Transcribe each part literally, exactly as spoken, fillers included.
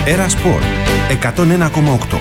Έρα Σπορ εκατόν ένα κόμμα οκτώ.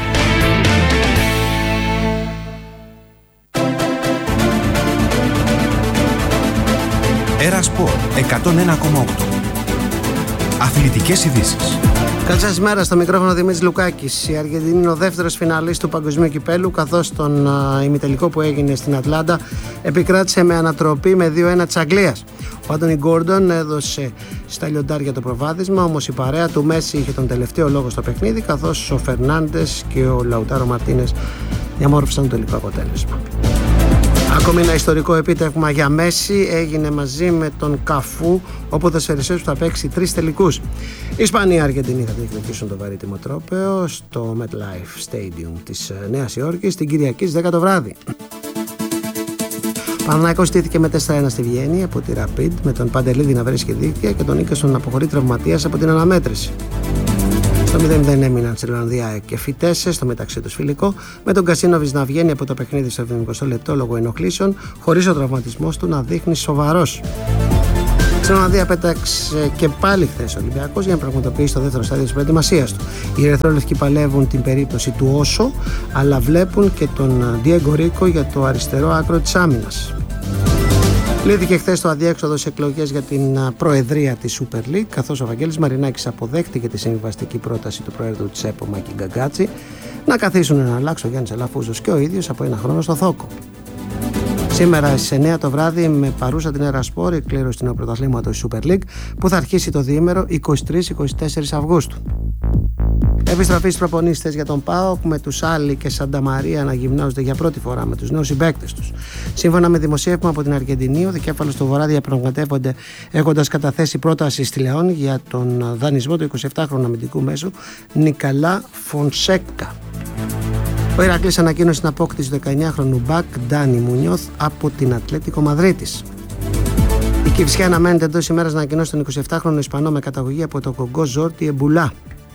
Έρα Σπορ εκατόν ένα κόμμα οκτώ. Αθλητικές ειδήσεις. Καλή σας μέρα, στο μικρόφωνο Δημήτρης Λουκάκης. Η Αργεντινή είναι ο δεύτερος φιναλίστ του Παγκοσμίου Κυπέλλου, καθώς τον uh, ημιτελικό που έγινε στην Ατλάντα επικράτησε με ανατροπή με δύο ένα της Αγγλίας. Ο Άντονι Γκόρντον έδωσε στα λιοντάρια το προβάδισμα, όμως η παρέα του Μέση είχε τον τελευταίο λόγο στο παιχνίδι, καθώς ο Φερνάντες και ο Λαουτάρο Μαρτίνες διαμόρφωσαν το τελικό αποτέλεσμα. Ακόμη ένα ιστορικό επίτευγμα για Μέση έγινε μαζί με τον Καφού, ο ποδοσφαιριστής που θα παίξει τρεις τελικούς. Οι Ισπανοί και Αργεντινοί θα διεκδικήσουν το βαρύτιμο τρόπαιο στο MetLife Stadium της Νέας Υόρκης την Κυριακή στις δέκα το βράδυ. Ο Παναθηναϊκός στήθηκε με τέσσερα ένα στη Βιέννη από τη Rapid, με τον Παντελίδη να βρίσκει δίκτυα και τον Νίκασον να αποχωρεί τραυματίας από την αναμέτρηση. Στο μηδέν μηδέν έμειναν Τσιλανδία και Φιτέσσε, στο μεταξύ τους φιλικό, με τον Κασίνοβιτς να βγαίνει από το παιχνίδι στο εβδομηκοστό λεπτό λόγω ενοχλήσεων, χωρίς ο τραυματισμός του να δείχνει σοβαρός. Τσιλανδία πέταξε και πάλι χθες ο Ολυμπιακός για να πραγματοποιήσει το δεύτερο στάδιο της προετοιμασίας του. Οι ερυθρόλευκοι παλεύουν την περίπτωση του Όσο, αλλά βλέπουν και τον Ντιέγκο Ρίκο για το αριστερό άκρο της άμυνας. Λύθηκε χθες το αδιέξοδο σε εκλογές για την προεδρία της Super League, καθώς ο Βαγγέλης Μαρινάκης αποδέχτηκε τη συμβιβαστική πρόταση του πρόεδρου της ΕΠΟ Μάκη Γκαγκάτση να καθίσουν να αλλάξει ο Γιάννης Αλαφούζος και ο ίδιος από ένα χρόνο στο Θόκο. Σήμερα στις εννιά το βράδυ, με παρούσα την Έρα Σπορ, η κλήρωση του πρωταθλήματος Super League που θα αρχίσει το διήμερο είκοσι τρεις με είκοσι τέσσερις Αυγούστου. Επιστροφή στις προπονήσεις για τον ΠΑΟΚ, με τους Άλλη και Σανταμαρία να γυμνάζονται για πρώτη φορά με τους νέους συμπαίκτες τους. Σύμφωνα με δημοσίευμα από την Αργεντινή, ο δικέφαλος του Βορρά διαπραγματεύονται έχοντας καταθέσει πρόταση στη Λεόν για τον δανεισμό του εικοσιεπτάχρονου αμυντικού μέσου Νικαλά Φονσέκα. Ο Ηρακλής ανακοίνωσε την απόκτηση του δεκαεννιάχρονου μπακ Ντάνι Μουνιώθ από την Ατλέτικο Μαδρίτης. Η Κηφισιά αναμένεται εντός ημέρας να ανακοινώσει τον εικοσιεπτάχρονο Ισπανό με καταγωγή από το Κογκό Ζόρτι Εμπουλά.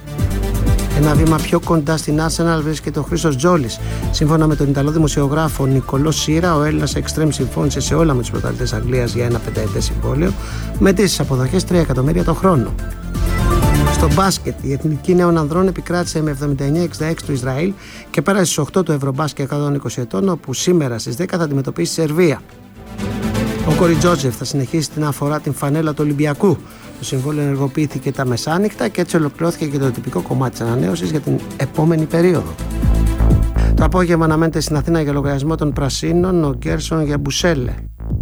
Ένα βήμα πιο κοντά στην Arsenal βρίσκεται ο Χρήστος Τζόλης. Σύμφωνα με τον Ιταλό δημοσιογράφο Νικολό Σύρα, ο Έλληνας εξτρέμ συμφώνησε σε όλα με τους πρωταθλητές Αγγλίας για ένα πενταετές συμβόλαιο με τις αποδοχές τρία εκατομμύρια το χρόνο. Στο μπάσκετ, η Εθνική Νέων Ανδρών επικράτησε με εβδομήντα εννιά εξήντα έξι του Ισραήλ και πέρασε στις οκτώ του Ευρωμπάσκετ εκατόν είκοσι ετών, όπου σήμερα στις δέκα θα αντιμετωπίσει τη Σερβία. Ο Κόρι Τζότζεφ θα συνεχίσει την αφορά την φανέλα του Ολυμπιακού. Το συμβόλαιο ενεργοποιήθηκε τα μεσάνυχτα και έτσι ολοκληρώθηκε και το τυπικό κομμάτι της ανανέωσης για την επόμενη περίοδο. Το απόγευμα αναμένεται στην Αθήνα για λογαριασμό των Πρασίνων ο Γκέρσον Γιαμπουσέλε.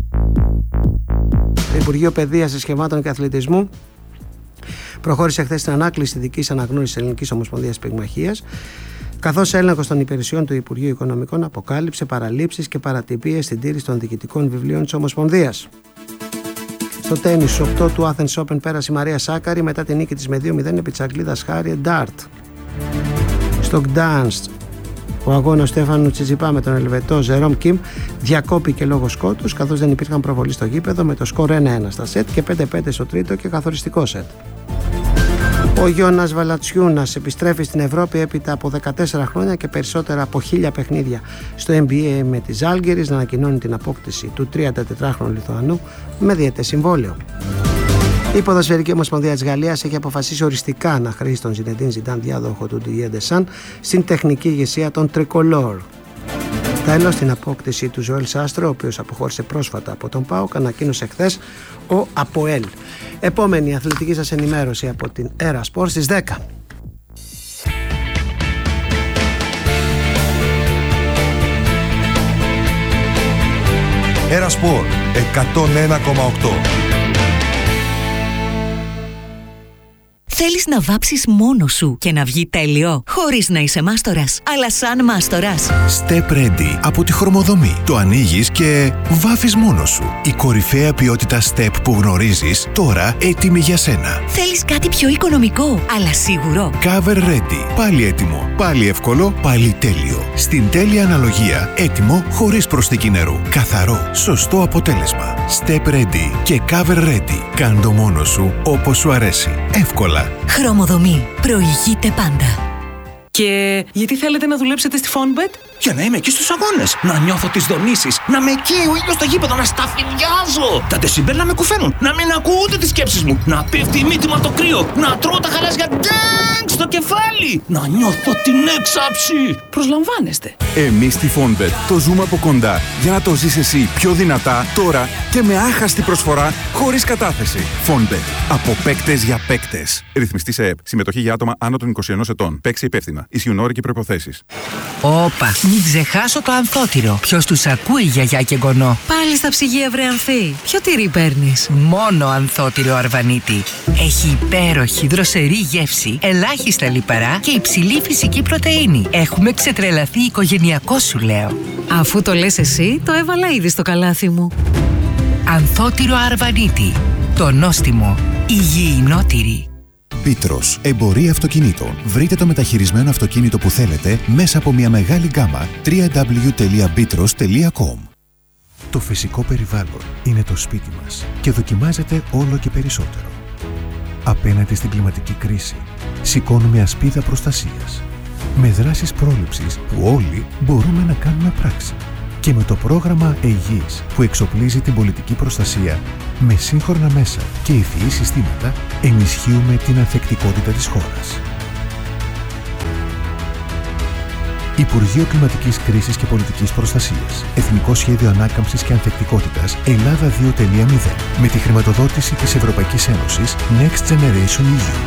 Το Υπουργείο Παιδείας, Σχημάτων και Αθλητισμού προχώρησε χθες στην ανάκληση ειδικής αναγνώρισης Ελληνικής Ομοσπονδίας Πυγμαχίας, καθώς έλεγχος των υπηρεσιών του Υπουργείου Οικονομικών αποκάλυψε παραλήψεις και παρατυπίες στην τήρηση των διοικητικών βιβλίων της Ομοσπονδίας. Στο τένις, στους οκτώ του Athens Open πέρασε η Μαρία Σάκαρη μετά την νίκη της με δύο μηδέν επί της Αγγλίδας Χάριε Ντάρτ. Στο Gdansk, ο αγώνας Στέφανου Τσιτσιπά με τον Ελβετό Ζερόμ Κιμ διακόπηκε λόγω σκότους, καθώς δεν υπήρχαν προβολή στο γήπεδο, με το σκορ ένα ένα στα σετ και πέντε πέντε στο τρίτο και καθοριστικό σετ. Ο Γιώνας Βαλατσιούνας επιστρέφει στην Ευρώπη έπειτα από δεκατέσσερα χρόνια και περισσότερα από χίλια παιχνίδια στο N B A με τη Ζάλγκιρις, να ανακοινώνει την απόκτηση του τριαντατετράχρονου Λιθουανού με διετές συμβόλαιο. Η Ποδοσφαιρική Ομοσπονδία της Γαλλίας έχει αποφασίσει οριστικά να χρήσει τον Ζινεντίν Ζιντάν, διάδοχο του Didier Deschamps, στην τεχνική ηγεσία των Tricolor. Τέλος, την απόκτηση του Ζωέλ Σάστρο, ο οποίος αποχώρησε πρόσφατα από τον ΠΑΟΚ, ανακοίνωσε χθες ο ΑΠΟΕΛ. Επόμενη αθλητική σας ενημέρωση από την Έρα Σπορ στις δέκα. Έρα Σπορ εκατόν ένα κόμμα οκτώ. Θέλεις να βάψεις μόνος σου και να βγει τέλειο, χωρίς να είσαι μάστορας, αλλά σαν μάστορας. Step Ready από τη Χρωμοδομή. Το ανοίγεις και βάφεις μόνος σου. Η κορυφαία ποιότητα Step που γνωρίζεις, τώρα έτοιμη για σένα. Θέλεις κάτι πιο οικονομικό, αλλά σίγουρο. Cover Ready. Πάλι έτοιμο, πάλι εύκολο, πάλι τέλειο. Στην τέλεια αναλογία, έτοιμο χωρίς προσθήκη νερού. Καθαρό, σωστό αποτέλεσμα. Step Ready και Cover Ready. Κάν' το μόνος σου όπως σου αρέσει. Εύκολα. Χρωμοδομή. Προηγείται πάντα. Και γιατί θέλετε να δουλέψετε στη Fonbet? Για να είμαι εκεί στους αγώνες, να νιώθω τις δονήσεις, να με εκεί ο ήλιος στο γήπεδο, να σταφυλιάζω. Τα τεσιμπέλ να με κουφαίνουν, να μην ακούω ούτε τις σκέψεις μου, να πέφτει η μύτη μου από το κρύο, να τρώω τα χαλάζια γκάγκς στο κεφάλι. Να νιώθω την έξαψη. Προσλαμβάνεστε. Εμείς στη Fonbet το ζούμε από κοντά για να το ζεις εσύ πιο δυνατά τώρα και με άχαστη προσφορά χωρίς κατάθεση. Fonbet. Από παίκτες για παίκτες. Ρυθμιστή σε ΕΠ. Συμμετοχή για άτομα άνω των είκοσι ενός ετών. Παίξει υπεύθυνα. Ισχύουν όροι και προϋποθέσεις. Όπα, μην ξεχάσω το ανθότυρο. Ποιος τους ακούει, γιαγιά και γονό. Πάλι στα ψυγεία, βρε Ανθή. Ποιο τυρί παίρνεις? Μόνο ανθότυρο Αρβανίτη. Έχει υπέροχη δροσερή γεύση, ελάχιστα λιπαρά και υψηλή φυσική πρωτεΐνη. Έχουμε ξετρελαθεί οικογενειακό, σου λέω. Αφού το λες εσύ, το έβαλα ήδη στο καλάθι μου. Ανθότυρο Αρβανίτη. Το νόστιμο. Υγιεινότηρη. Μπίτρος, εμπορία αυτοκινήτων. Βρείτε το μεταχειρισμένο αυτοκίνητο που θέλετε μέσα από μια μεγάλη γκάμα. double-u double-u double-u τελεία μπίτρος τελεία κομ. Το φυσικό περιβάλλον είναι το σπίτι μας και δοκιμάζεται όλο και περισσότερο. Απέναντι στην κλιματική κρίση, σηκώνουμε ασπίδα προστασίας. Με δράσεις πρόληψης που όλοι μπορούμε να κάνουμε πράξη. Και με το πρόγραμμα Αιγής που εξοπλίζει την πολιτική προστασία με σύγχρονα μέσα και ευφυή συστήματα, ενισχύουμε την ανθεκτικότητα της χώρας. Υπουργείο Κλιματικής Κρίσης και Πολιτικής Προστασίας. Εθνικό Σχέδιο Ανάκαμψης και Ανθεκτικότητας Ελλάδα δύο τελεία μηδέν. Με τη χρηματοδότηση της Ευρωπαϊκής Ένωσης Next Generation ι γιου.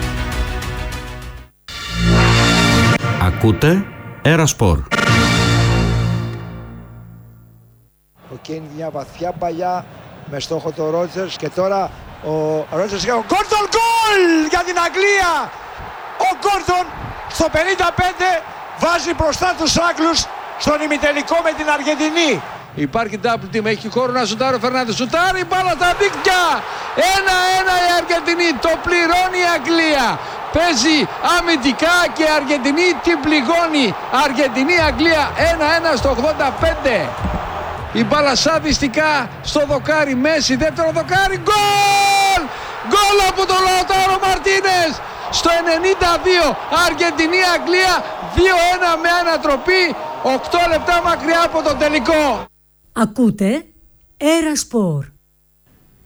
Ακούτε Ερασπορ. Ο Κέιν μια βαθιά παλιά με στόχο το Ρότζερς και τώρα ο Ρότζερς και ο Γκόρντον γκολ για την Αγγλία. Ο Γκόρντον στο πενήντα πέντε βάζει μπροστά τους Άγγλους στον ημιτελικό με την Αργεντινή. Υπάρχει double team, έχει χώρο να σουτάρει ο Φερνάνδες, σουτάρει μπάλα στα δίκτυα. ένα ένα η Αργεντινή, το πληρώνει η Αγγλία. Παίζει αμυντικά και η Αργεντινή την πληγώνει. Αργεντινή-Αγγλία ένα ένα στο ογδόντα πέντε. Η μπάλα σαδιστικά στο δοκάρι, Μέση, δεύτερο δοκάρι, γκολ! Γκολ από τον Λαουτάρο Μαρτίνες! Στο ενενήντα δύο, Αργεντινή-Αγγλία, δύο ένα με ανατροπή, οκτώ λεπτά μακριά από τον τελικό. Ακούτε Ερασπορ.